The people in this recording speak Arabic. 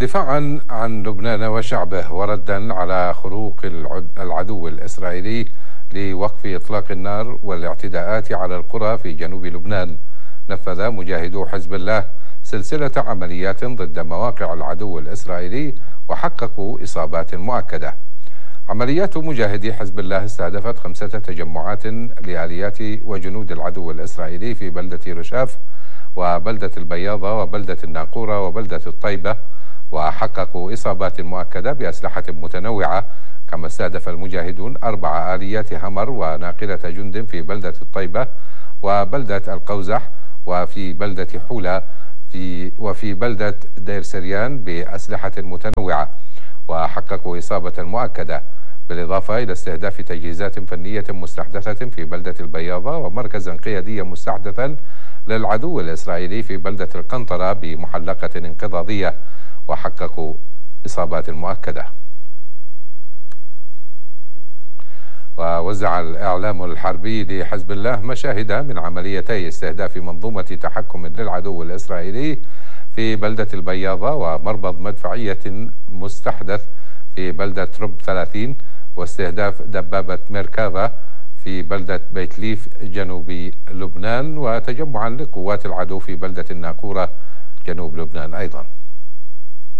دفاعا عن لبنان وشعبه وردا على خروق العدو الإسرائيلي لوقف إطلاق النار والاعتداءات على القرى في جنوب لبنان، نفذ مجاهدو حزب الله سلسلة عمليات ضد مواقع العدو الإسرائيلي وحققوا إصابات مؤكدة. عمليات مجاهدي حزب الله استهدفت 5 تجمعات لآليات وجنود العدو الإسرائيلي في بلدة رشاف وبلدة البياضة وبلدة الناقورة وبلدة الطيبة، وحققوا إصابات مؤكدة بأسلحة متنوعة. كما استهدف المجاهدون 4 آليات همر وناقلة جند في بلدة الطيبة وبلدة القوزح وفي بلدة حولة وفي بلدة دير سريان بأسلحة متنوعة، وحققوا إصابة مؤكدة، بالإضافة إلى استهداف تجهيزات فنية مستحدثة في بلدة البياضة ومركزا قياديا مستحدثا للعدو الإسرائيلي في بلدة القنطرة بمحلقة انقضاضية، وحققوا إصابات مؤكدة. ووزع الإعلام الحربي لحزب الله مشاهد من عمليتي استهداف منظومة تحكم للعدو الإسرائيلي في بلدة البياضة ومربض مدفعية مستحدث في بلدة رب 30 واستهداف دبابة ميركافا في بلدة بيتليف جنوب لبنان وتجمعا لقوات العدو في بلدة الناقورة جنوب لبنان أيضا.